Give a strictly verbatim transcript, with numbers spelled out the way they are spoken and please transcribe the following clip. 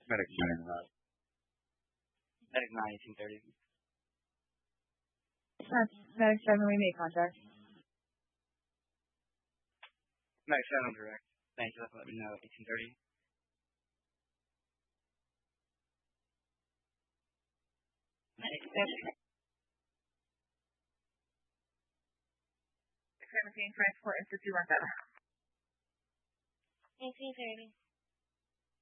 Medic nine, uh, Medic nine, eighteen thirty. That's Medic seven, we made contact. Medic seven, direct. Thank you. Let me know. eighteen thirty. Medic seven. seventeen, transport into two one seven. eighteen thirty.